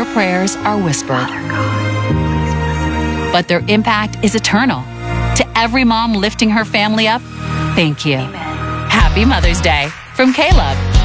prayers are whispered, but their impact is eternal. To every mom lifting her family up, thank you. Happy Mother's Day from Caleb.